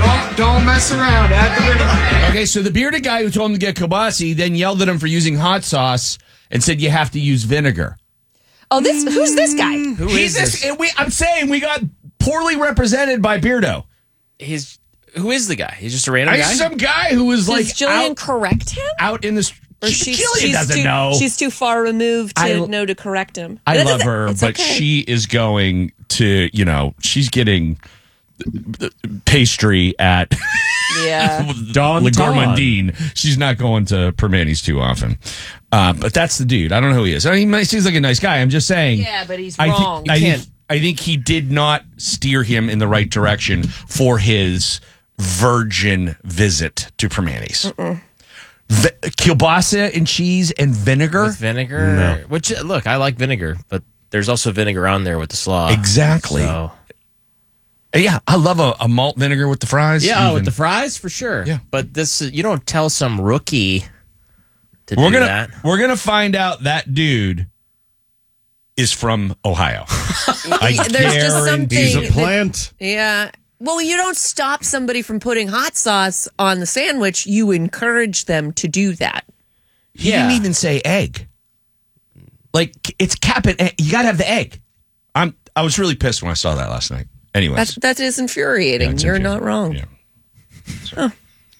Don't mess around. Add the vinegar. Okay, so the bearded guy who told him to get kielbasa then yelled at him for using hot sauce and said you have to use vinegar. Oh, who's this guy? Who is this? I'm saying we got poorly represented by Beardo. Who is the guy? He's just a random guy? Some guy who was Does Jillian correct him? out in the Or Jillian doesn't know. She's too far removed to know to correct him. I love her, but okay. she is going to, she's getting pastry at Yeah. Don Le Ton. Gourmandine. She's not going to Permanis too often. But that's the dude. I don't know who he is. I mean, he seems like a nice guy. I'm just saying. Yeah, but he's wrong. I think he did not steer him in the right direction for his virgin visit to Permanis. Kielbasa and cheese and vinegar? With vinegar? No. Which, look, I like vinegar, but there's also vinegar on there with the slaw. Exactly. So. Yeah, I love a malt vinegar with the fries. Yeah, with the fries, for sure. Yeah. But you don't tell some rookie to do that. We're gonna find out that dude is from Ohio. There's just something. He's a plant. Yeah. Well, you don't stop somebody from putting hot sauce on the sandwich. You encourage them to do that. He didn't even say egg. Like, it's you gotta have the egg. I was really pissed when I saw that last night. Anyways. That is infuriating. Yeah, You're not wrong. Yeah. So,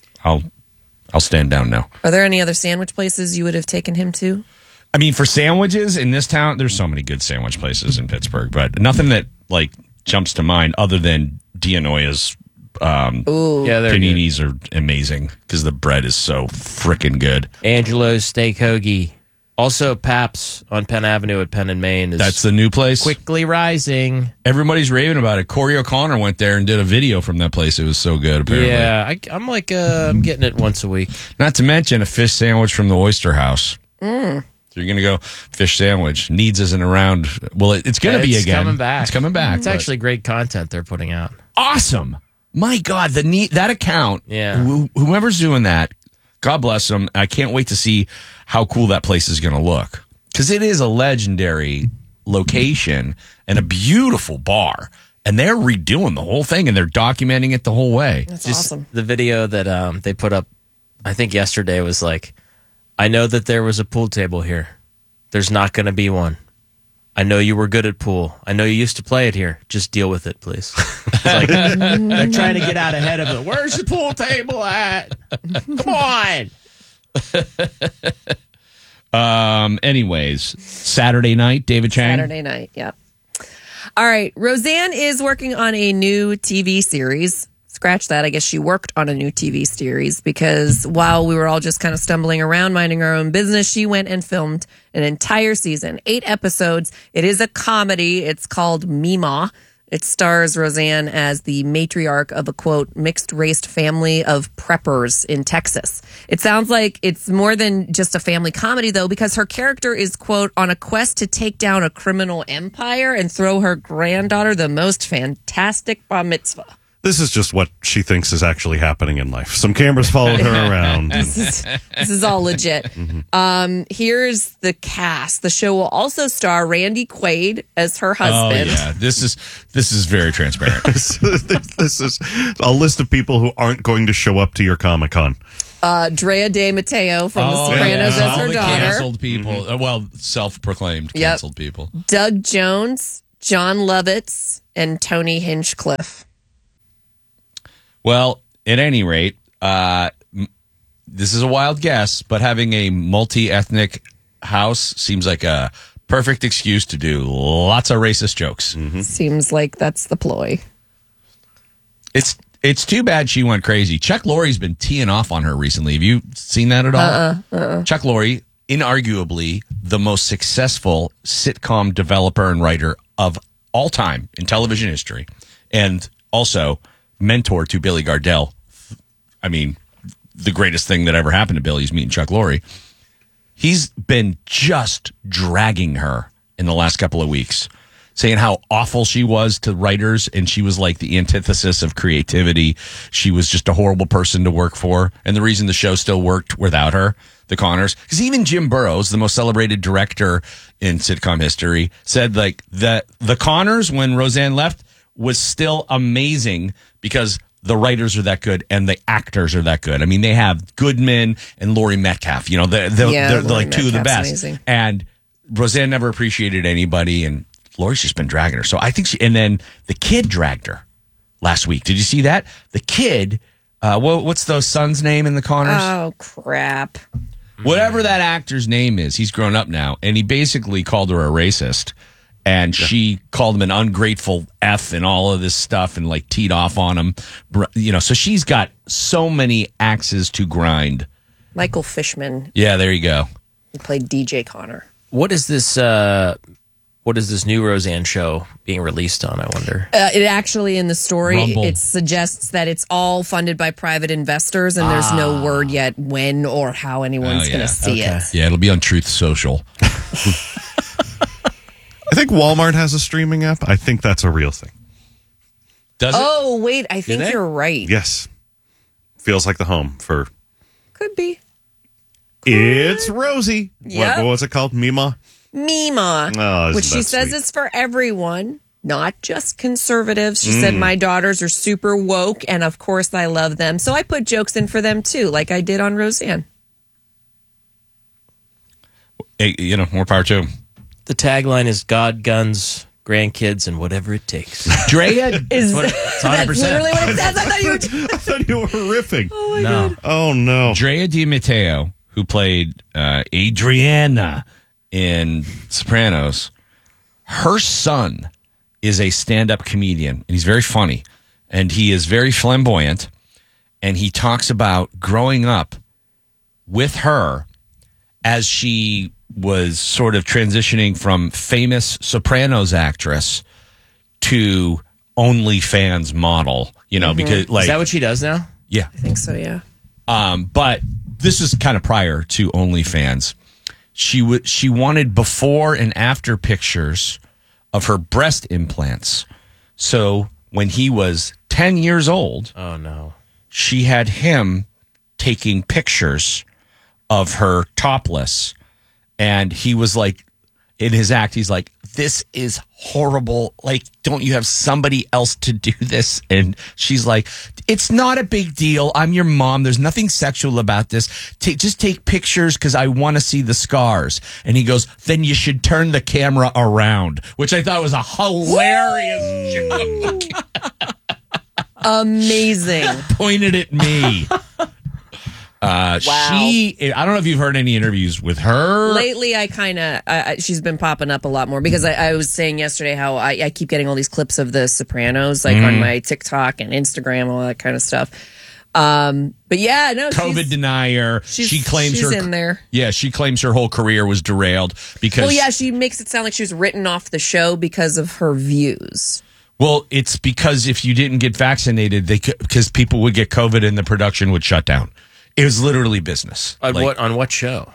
I'll stand down now. Are there any other sandwich places you would have taken him to? I mean, for sandwiches in this town, there's so many good sandwich places in Pittsburgh, but nothing that jumps to mind other than Dianoia's paninis are amazing because the bread is so freaking good. Angelo's Steak Hoagie. Also, Paps on Penn Avenue at Penn and Main. That's the new place? Quickly rising. Everybody's raving about it. Corey O'Connor went there and did a video from that place. It was so good, apparently. Yeah, I'm getting it once a week. Not to mention a fish sandwich from the Oyster House. So you're going to go fish sandwich. Needs isn't around. Well, it's going to be again. Coming back. It's coming back. It's actually great content they're putting out. Awesome. My God, that account, whoever's doing that, God bless them. I can't wait to see how cool that place is going to look. Because it is a legendary location and a beautiful bar. And they're redoing the whole thing and they're documenting it the whole way. That's awesome. The video that they put up, I think yesterday, was like, I know that there was a pool table here. There's not going to be one. I know you were good at pool. I know you used to play it here. Just deal with it, please. It's like, they're trying to get out ahead of it. Where's the pool table at? Come on. Anyways, Saturday night, David Chang. Saturday night, yep. All right. Roseanne is working on a new TV series. Scratch that. I guess she worked on a new TV series because while we were all just kind of stumbling around, minding our own business, she went and filmed an entire season, 8 episodes. It is a comedy. It's called Mima. It stars Roseanne as the matriarch of a, quote, mixed-race family of preppers in Texas. It sounds like it's more than just a family comedy, though, because her character is, quote, on a quest to take down a criminal empire and throw her granddaughter the most fantastic bar mitzvah. This is just what she thinks is actually happening in life. Some cameras followed her around. This is all legit. Here's the cast. The show will also star Randy Quaid as her husband. Oh, yeah. This is very transparent. This is a list of people who aren't going to show up to your Comic-Con. Drea De Matteo from The Sopranos as her All the daughter. canceled people. Well, self-proclaimed canceled people. Doug Jones, John Lovitz, and Tony Hinchcliffe. Well, at any rate, this is a wild guess, but having a multi-ethnic house seems like a perfect excuse to do lots of racist jokes. Seems like that's the ploy. It's too bad she went crazy. Chuck Lorre's been teeing off on her recently. Have you seen that at all? Chuck Lorre, inarguably the most successful sitcom developer and writer of all time in television history, and also mentor to Billy Gardell. I mean, the greatest thing that ever happened to Billy is meeting Chuck Lorre. He's been just dragging her in the last couple of weeks, saying how awful she was to writers, and she was like the antithesis of creativity. She was just a horrible person to work for, and the reason the show still worked without her, The Connors, because even Jim Burrows, the most celebrated director in sitcom history, said like that The Connors, when Roseanne left, was still amazing because the writers are that good and the actors are that good. I mean, they have Goodman and Laurie Metcalf. You know, they're Laurie like two of the Metcalf's best. amazing. And Roseanne never appreciated anybody, and Laurie's just been dragging her. So I think and then the kid dragged her last week. Did you see that? The kid, what's the son's name in the Connors? Oh, crap. Whatever that actor's name is, he's grown up now, and he basically called her a racist. And she called him an ungrateful F and all of this stuff and like teed off on him. You know, so she's got so many axes to grind. Michael Fishman, Yeah, there you go. who played DJ Connor. What is this new Roseanne show being released on, I wonder? It actually, in the story, Rumble. it suggests that it's all funded by private investors, and there's no word yet when or how anyone's Oh, going yeah. to see Okay. it. Yeah, it'll be on Truth Social. I think Walmart has a streaming app. I think that's a real thing. Does it? Oh, wait, I think they? you're right. Yes. Feels like the home for. Could be. It's Rosie. Yep. What was it called? Mima? Mima, Oh, isn't which she that says sweet? is for everyone, not just conservatives. She said, my daughters are super woke, and of course I love them. So I put jokes in for them, too, like I did on Roseanne. Hey, you know, more power to him. The tagline is God, guns, grandkids, and whatever it takes. Drea, Is It's that's 100%. literally what it says? I thought you were... I thought you were riffing. No. Oh, no. Drea Di Matteo, who played Adriana in Sopranos, her son is a stand-up comedian, and he's very funny, and he is very flamboyant, and he talks about growing up with her as she was sort of transitioning from famous Sopranos actress to OnlyFans model, you know, because like Is that what she does now? yeah. I think so, yeah. But this is kind of prior to OnlyFans. She wanted before and after pictures of her breast implants. So when he was 10 years old, Oh, no. she had him taking pictures of her topless. And he was like, in his act, he's like, this is horrible. Like, don't you have somebody else to do this? And she's like, it's not a big deal. I'm your mom. There's nothing sexual about this. Just take pictures because I want to see the scars. And he goes, then you should turn the camera around, which I thought was a hilarious joke. Amazing. Pointed at me. Wow. I don't know if you've heard any interviews with her. Lately, I kind of, she's been popping up a lot more because I was saying yesterday how I keep getting all these clips of The Sopranos, like on my TikTok and Instagram, all that kind of stuff. But yeah, no, COVID denier. She claims she's her in there. Yeah, she claims her whole career was derailed because. Well, yeah, she makes it sound like she was written off the show because of her views. Well, it's because if you didn't get vaccinated, because people would get COVID and the production would shut down. It was literally business. On Like, what show?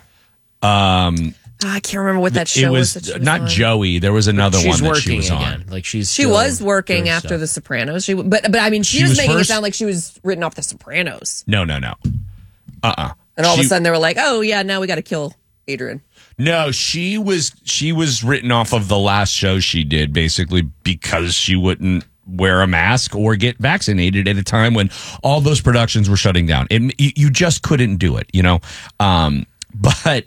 I can't remember what that show it was that she not on. Joey. There was another She's one that working she was again. on. Like she's She still was working doing after stuff. The Sopranos. But I mean, she She was was making first- it sound like she was written off The Sopranos. No. And all of a sudden they were like, oh, yeah, now we got to kill Adrian. No, she was written off of the last show she did, basically because she wouldn't wear a mask or get vaccinated at a time when all those productions were shutting down. You just couldn't do it, you know? But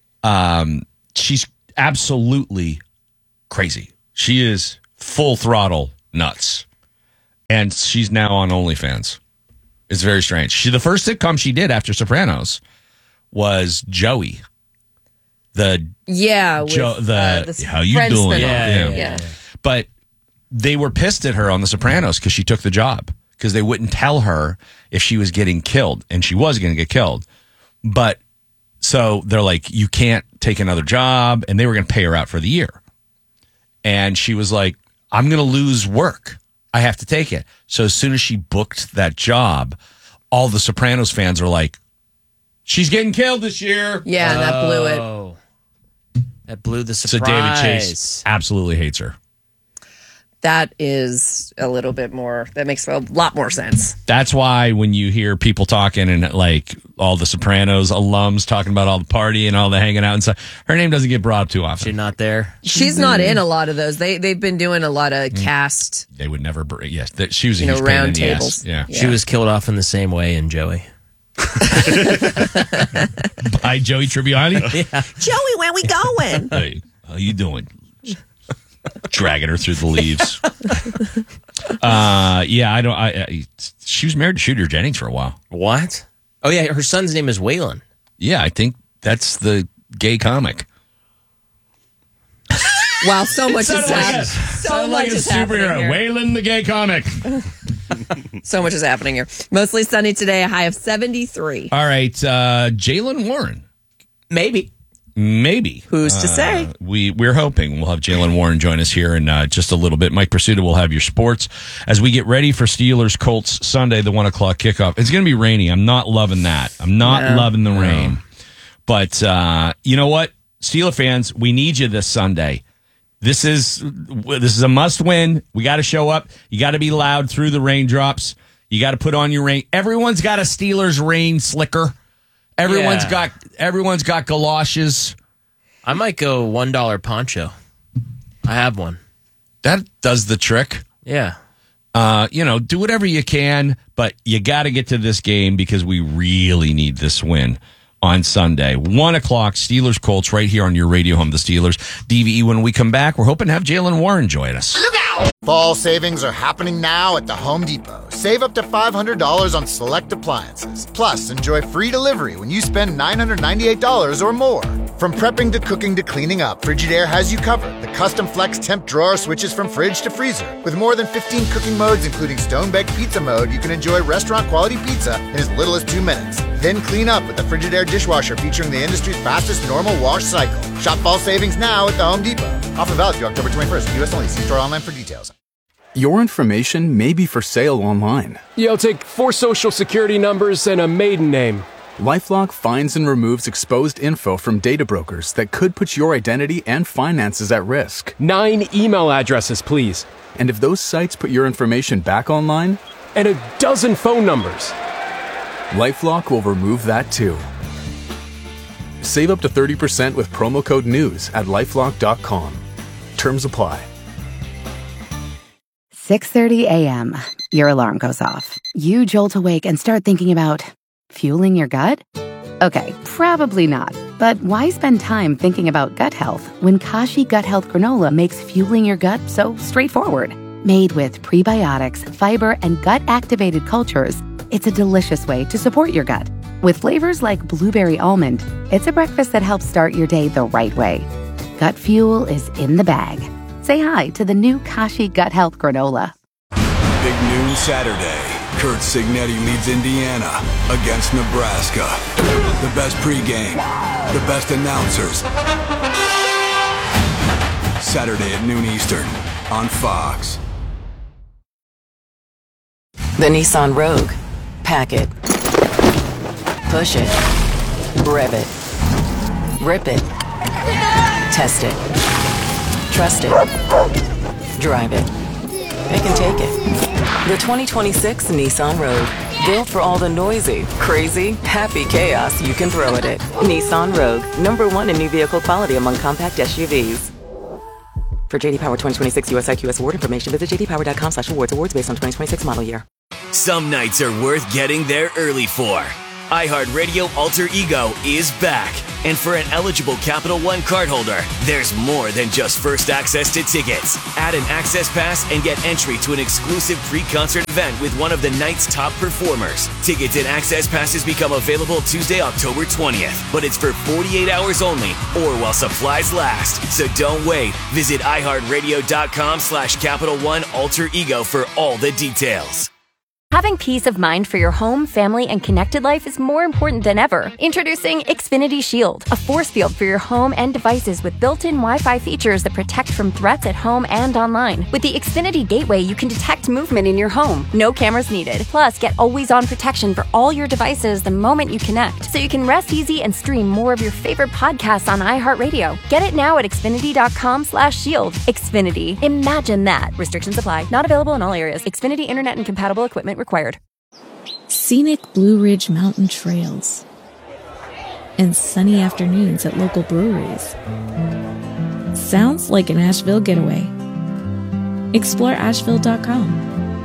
she's absolutely crazy. She is full throttle nuts. And she's now on OnlyFans. It's very strange. The first sitcom she did after Sopranos was Joey. Yeah. With, How you Friends doing? spinoff. Yeah. But they were pissed at her on The Sopranos because she took the job because they wouldn't tell her if she was getting killed, and she was going to get killed. But so they're like, you can't take another job, and they were going to pay her out for the year. And she was like, I'm going to lose work. I have to take it. So as soon as she booked that job, all the Sopranos fans are like, she's getting killed this year. Yeah, and that blew it. Oh. That blew the So surprise. David Chase absolutely hates her. That is a little bit more, that makes a lot more sense. That's why when you hear people talking and like all the Sopranos alums talking about all the party and all the hanging out and stuff, her name doesn't get brought up too often. She's not there. She's not in a lot of those. They've been doing a lot of cast. They would never bring, yes, she was a You know, huge pain in round the ass. tables. Yeah. She was killed off in the same way in Joey. By Joey Tribbiani? Joey, where we going? Hey, how you doing? Dragging her through the leaves. She was married to Shooter Jennings for a while. What? Oh, yeah. Her son's name is Waylon. Yeah, I think that's the gay comic. Wow, so much is happening. So much is happening here. Waylon the gay comic. So much is happening here. Mostly sunny today, a high of 73. All right, Jaylen Warren. Maybe. Who's to say? We're hoping we'll have Jaylen Warren join us here in just a little bit. Mike Pursuta will have your sports as we get ready for Steelers Colts Sunday, the 1 o'clock kickoff. It's going to be rainy. I'm not loving that. I'm not loving the rain. But you know what, Steeler fans, we need you this Sunday. This is a must win. We got to show up. You got to be loud through the raindrops. You got to put on your rain. Everyone's got a Steelers rain slicker. Everyone's got galoshes. I might go $1 poncho. I have one. That does the trick. Yeah. Do whatever you can, but you got to get to this game because we really need this win on Sunday. 1 o'clock, Steelers Colts right here on your radio home, the Steelers. DVE, when we come back, we're hoping to have Jaylen Warren join us. Fall savings are happening now at the Home Depot. Save up to $500 on select appliances. Plus, enjoy free delivery when you spend $998 or more. From prepping to cooking to cleaning up, Frigidaire has you covered. The custom flex temp drawer switches from fridge to freezer. With more than 15 cooking modes, including stone-baked pizza mode, you can enjoy restaurant-quality pizza in as little as 2 minutes. Then clean up with the Frigidaire dishwasher featuring the industry's fastest normal wash cycle. Shop fall savings now at the Home Depot. Offer valid through October 21st. U.S. only. See store online for details. Your information may be for sale online. You'll take 4 social security numbers and a maiden name. LifeLock finds and removes exposed info from data brokers that could put your identity and finances at risk. 9 email addresses, please. And if those sites put your information back online, And a dozen phone numbers. LifeLock will remove that too. Save up to 30% with promo code NEWS at LifeLock.com. Terms apply. 6:30 a.m. Your alarm goes off. You jolt awake and start thinking about fueling your gut? Okay, probably not. But why spend time thinking about gut health when Kashi Gut Health Granola makes fueling your gut so straightforward? Made with prebiotics, fiber, and gut-activated cultures, it's a delicious way to support your gut. With flavors like blueberry almond, it's a breakfast that helps start your day the right way. Gut fuel is in the bag. Say hi to the new Kashi Gut Health Granola. Big noon Saturday. Kurt Signetti leads Indiana against Nebraska. The best pregame, the best announcers. Saturday at noon Eastern on Fox. The Nissan Rogue. Pack it. Push it. Rev it. Rip it. Test it. Trust it. Drive it. It can take it. The 2026 Nissan Rogue. Built for all the noisy, crazy, happy chaos you can throw at it. Nissan Rogue. #1 in new vehicle quality among compact SUVs. For JD Power 2026 US IQS award information, visit jdpower.com/awards. Awards based on 2026 model year. Some nights are worth getting there early for. iHeartRadio Alter Ego is back. And for an eligible Capital One cardholder, there's more than just first access to tickets. Add an access pass and get entry to an exclusive pre-concert event with one of the night's top performers. Tickets and access passes become available Tuesday, October 20th. But it's for 48 hours only or while supplies last. So don't wait. Visit iHeartRadio.com/Capital One Alter Ego for all the details. Having peace of mind for your home, family, and connected life is more important than ever. Introducing Xfinity Shield, a force field for your home and devices with built-in Wi-Fi features that protect from threats at home and online. With the Xfinity Gateway, you can detect movement in your home. No cameras needed. Plus, get always-on protection for all your devices the moment you connect, so you can rest easy and stream more of your favorite podcasts on iHeartRadio. Get it now at Xfinity.com/shield. Xfinity. Imagine that. Restrictions apply. Not available in all areas. Xfinity Internet and compatible equipment required. Scenic Blue Ridge Mountain trails and sunny afternoons at local breweries. Sounds like an Asheville getaway. Explore Asheville.com.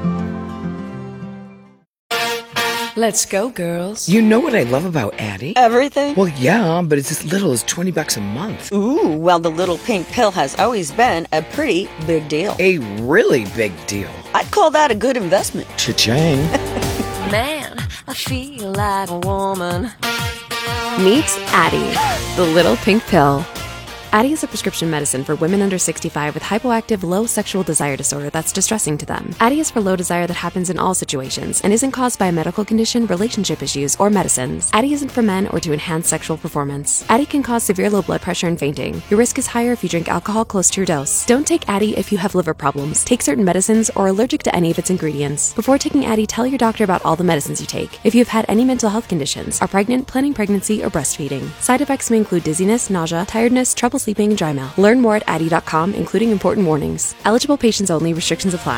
Let's go, girls. You know what I love about Addie? Everything? Well, yeah, but it's as little as $20 a month. Ooh, well, the little pink pill has always been a pretty big deal. A really big deal. I'd call that a good investment. Cha-ching. Man, I feel like a woman. Meet Addie, the little pink pill. Addie is a prescription medicine for women under 65 with hypoactive low sexual desire disorder that's distressing to them. Addie is for low desire that happens in all situations and isn't caused by a medical condition, relationship issues, or medicines. Addie isn't for men or to enhance sexual performance. Addie can cause severe low blood pressure and fainting. Your risk is higher if you drink alcohol close to your dose. Don't take Addie if you have liver problems, take certain medicines, or are allergic to any of its ingredients. Before taking Addie, tell your doctor about all the medicines you take. If you've had any mental health conditions, are pregnant, planning pregnancy, or breastfeeding. Side effects may include dizziness, nausea, tiredness, trouble sleeping, and dry mouth. Learn more at Addie.com, including important warnings. Eligible patients only. Restrictions apply.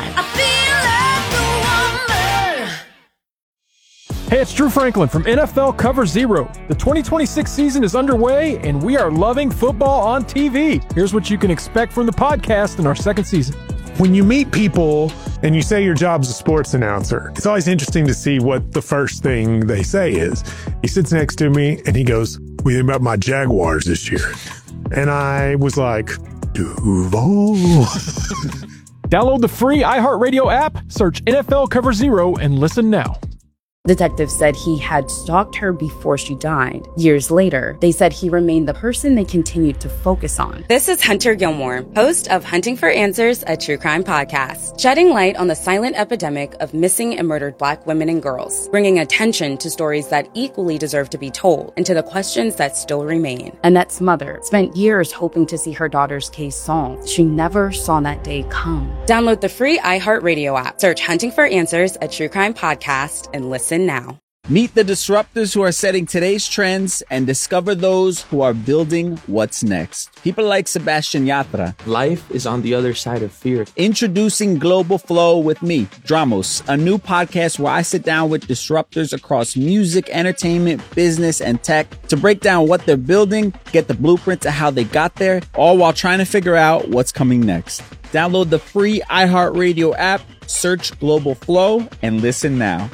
Hey, it's Drew Franklin from NFL Cover Zero. The 2026 season is underway, and we are loving football on TV. Here's what you can expect from the podcast in our second season. When you meet people and you say your job's a sports announcer, it's always interesting to see what the first thing they say is. He sits next to me and he goes, "What do you think about my Jaguars this year?" And I was like, Duval. Download the free iHeartRadio app, search NFL Cover Zero, and listen now. Detectives said he had stalked her before she died. Years later, they said he remained the person they continued to focus on. This is Hunter Gilmore, host of Hunting for Answers, a true crime podcast, shedding light on the silent epidemic of missing and murdered Black women and girls, bringing attention to stories that equally deserve to be told and to the questions that still remain. Annette's mother spent years hoping to see her daughter's case solved. She never saw that day come. Download the free iHeartRadio app, search Hunting for Answers, a true crime podcast, and listen now. Meet the disruptors who are setting today's trends and discover those who are building what's next. People like Sebastian Yatra. Life is on the other side of fear. Introducing Global Flow with me, Dramos, a new podcast where I sit down with disruptors across music, entertainment, business, and tech to break down what they're building, get the blueprints of how they got there, all while trying to figure out what's coming next. Download the free iHeartRadio app, search Global Flow, and listen now.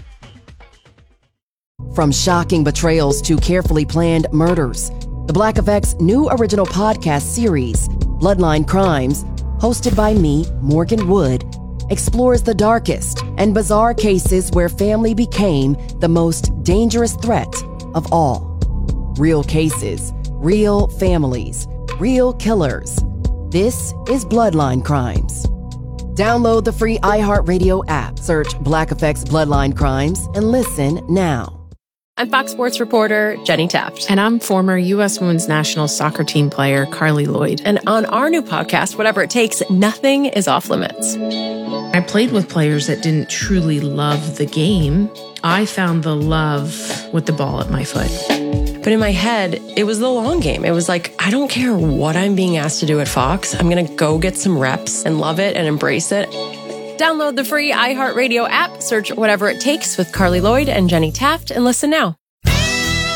From shocking betrayals to carefully planned murders, the Black Effect's new original podcast series, Bloodline Crimes, hosted by me, Morgan Wood, explores the darkest and bizarre cases where family became the most dangerous threat of all. Real cases, real families, real killers. This is Bloodline Crimes. Download the free iHeartRadio app, search Black Effect's Bloodline Crimes, and listen now. I'm Fox Sports reporter Jenny Taft. And I'm former U.S. Women's National Soccer Team player Carly Lloyd. And on our new podcast, Whatever It Takes, nothing is off limits. I played with players that didn't truly love the game. I found the love with the ball at my foot. But in my head, it was the long game. It was like, I don't care what I'm being asked to do at Fox. I'm going to go get some reps and love it and embrace it. Download the free iHeartRadio app, search Whatever It Takes with Carly Lloyd and Jenny Taft, and listen now.